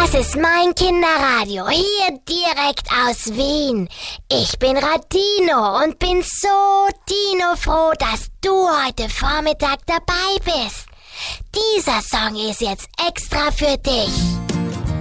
Das ist mein Kinderradio, hier direkt aus Wien. Ich bin Radino und bin so Dino-froh, dass du heute Vormittag dabei bist. Dieser Song ist jetzt extra für dich.